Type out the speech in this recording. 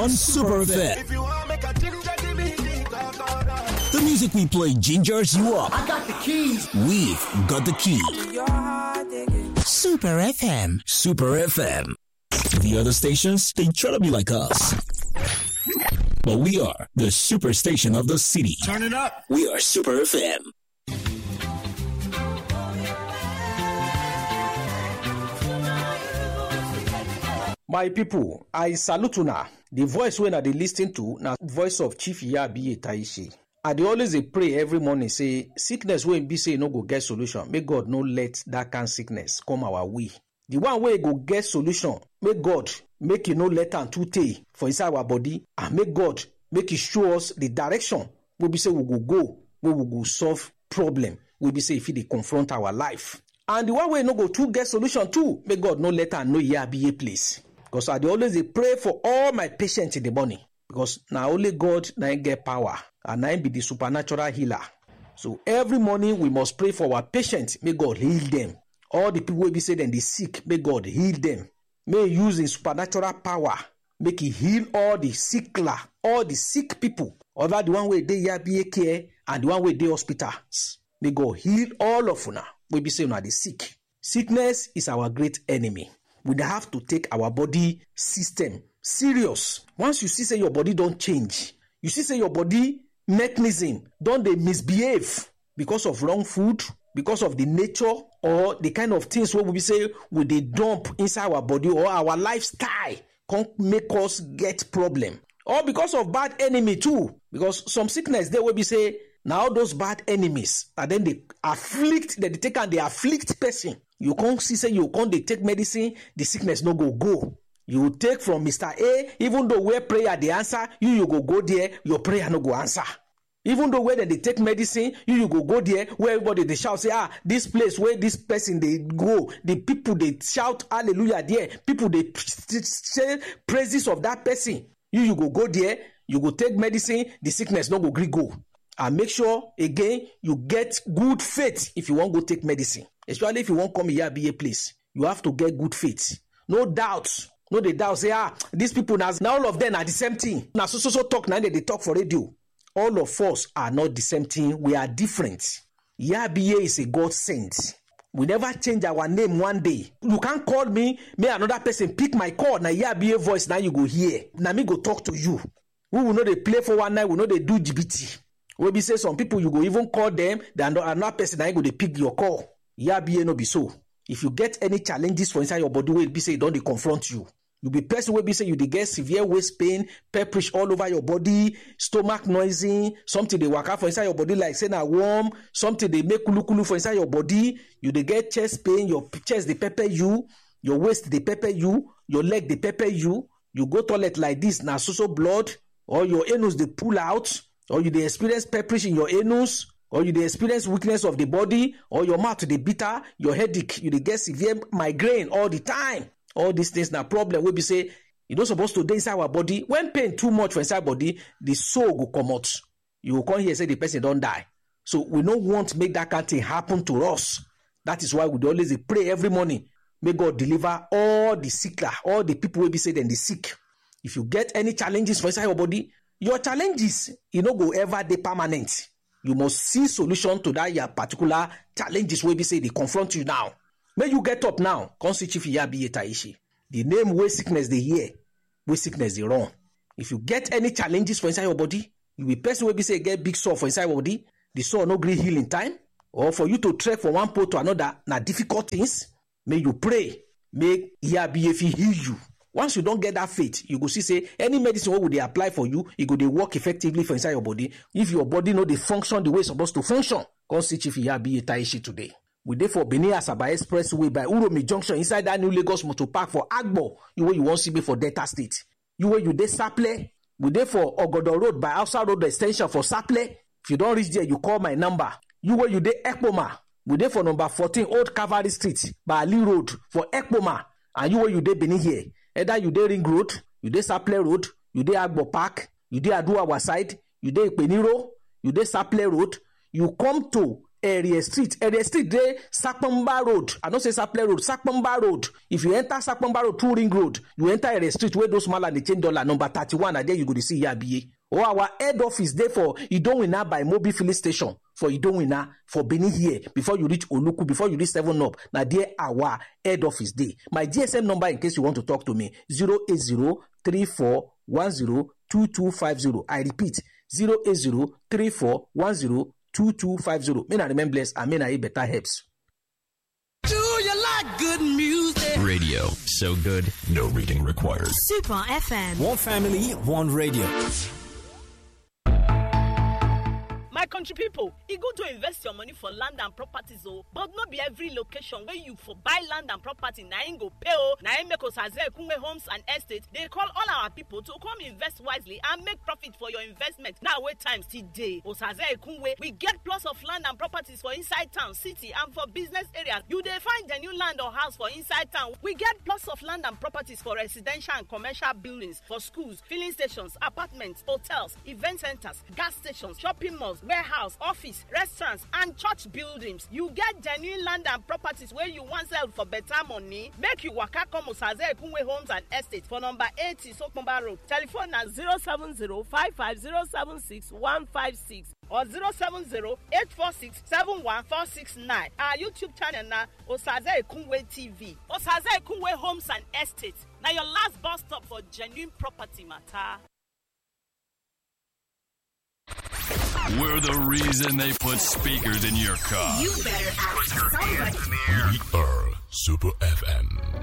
on Super FM. If you want make a ginger, give me The music we play gingers you up. I got the keys. We've got the key. Super FM. Super FM. The other stations, they try to be like us. But we are the super station of the city. Turn it up. We are Super FM. My people, I salute una. The voice when I dey listen to na voice of Chief Iyabiye Taishi. I dey always dey pray every morning say sickness wey be say e no go get solution, make God no let that kind sickness come our way. The one wey go get solution, make God make e no let am too tey for inside our body, and make God make e show us the direction wey be say we go, wey we go solve problem wey be say e fit dey confront our life. And the one wey no go too get solution too, make God no let am know Iyabiye place. Because I dey always dey pray for all my patients in the morning. Because na only God na him get power, and na him be the supernatural healer. So every morning we must pray for our patients, may God heal them. All the people wey be say dem dey sick, may God heal them. May he use his supernatural power, make he heal all the sickler, all the sick people, other the one wey dey Iyabiye care and the one wey dey hospitals. May God heal all of una wey be say una dey sick. Sickness is our great enemy. We have to take our body system serious. Once you see say your body don't change, you see say your body mechanism don't they misbehave because of wrong food, because of the nature or the kind of things what we say we they dump inside our body, or our lifestyle can make us get problem, or because of bad enemy too. Because some sickness they will be say now those bad enemies, and then they afflict, they take and they afflict person. You can't see say you can't they take medicine, the sickness no go. You take from Mr. A, even though where prayer the answer, you go there, your prayer no go answer. Even though where they take medicine, you go there, where everybody they shout, say, this place where this person they go, the people they shout hallelujah there, people they say praises of that person. You go there, you go take medicine, the sickness no go go. And make sure again you get good faith if you want go take medicine. Especially if you want come here be a place, you have to get good faith. No doubt. No they doubt say these people now all of them are the same thing. Now so talk now they talk for radio. All of us are not the same thing. We are different. Iyabiye is a God sent. We never change our name one day. You can't call me, may another person pick my call. Now Iyabiye voice now you go hear. Now me go talk to you. We will know they play for one night. We know they do GBT. We be say some people you go even call them. Then another person now you go they pick your call. Iyabiye no be so. If you get any challenges for inside your body, will be say don't they confront you. You be person will be say you dey get severe waist pain, pepperish all over your body, stomach noisy, something they work out for inside your body like say na warm, something they make kulu for inside your body. You dey get chest pain, your chest they pepper you, your waist they pepper you, your leg they pepper you. You go toilet like this, na so blood, or your anus they pull out, or you dey experience pepperish in your anus, or you dey experience weakness of the body, or your mouth dey bitter, your headache, you dey get severe migraine all the time. All these things na problem wey be say you don't supposed to dey inside our body. When pain too much for inside body, the soul go come out. You will come here say the person don't die. So we don't want to make that kind of thing happen to us. That is why we always pray every morning. May God deliver all the sickler, all the people will be say then the sick. If you get any challenges for inside your body, your challenges go ever dey permanent. You must see solution to that your particular challenges will be say they confront you now. May you get up now. Come see Chief Iyabiye Taishi. The name where sickness they hear, where sickness they run. If you get any challenges for inside your body, you will person will be say get big sore for inside your body. The sore no gree heal in time, or for you to trek from one pole to another, na difficult things. May you pray. May Iyabiye heal you. Once you don't get that faith, you go see say any medicine what would they apply for you, it go they work effectively for inside your body. If your body know they function the way it's supposed to function, come see Chief Iyabiye Taishi today. We dey for Benin Asaba Expressway by Uromi Junction inside that new Lagos Motor Park for Agbo. You want to see me for Delta State. You dey Saple. We dey for Ogodo Road by Outside Road Extension for Saple. If you don't reach there, you call my number. You dey Ekpoma. We dey for number 14 Old Cavalry Street by Ali Road for Ekpoma. And you dey Benin here. Either you dey Ring Road, you dey Saple Road, you dey Agbo Park, you dey Aduawa side, you dey Ipeniro, you dey Saple Road. You come to Area Street dey Sapamba Road. I don't say Saple Road, Sapamba Road. If you enter Sapamba Road, 2 Ring Road, you enter Area Street where those mala they change dollar number 31, and there you go to see Yabiye. Or our head office there for Idowina by Mobi Filling Station for Idowina for Benin here before you reach Oluku, before you reach 7 Up. Now there our head office there. My GSM number in case you want to talk to me 08034102250. I repeat 08034102250. May I remember bless and may I better helps. Do you like good music? Radio. So good, no reading required. Super FM. One family, one radio. My country people, e good to invest your money for land and properties, but not be every location where you for buy land and property na im go pay na im make Osaze Ekunwe Homes and Estate. They call all our people to come invest wisely and make profit for your investment. Now wait time still day. Osaze Ekunwe, we get plots of land and properties for inside town, city, and for business areas. You dey find the new land or house for inside town. We get plots of land and properties for residential and commercial buildings, for schools, filling stations, apartments, hotels, event centers, gas stations, shopping malls, warehouse, office, restaurants, and church buildings. You get genuine land and properties where you want sell for better money. Make you waka come Osaze Ekunwe Homes and Estates for number 80 Sokomba Road. Telephone na 070-55076-156 or 070-846-71469. Our YouTube channel na Osaze Ekunwe TV. Osaze Ekunwe Homes and Estates. Now your last bus stop for genuine property matter. We're the reason they put speakers in your car. You better ask somebody. We are Super FM.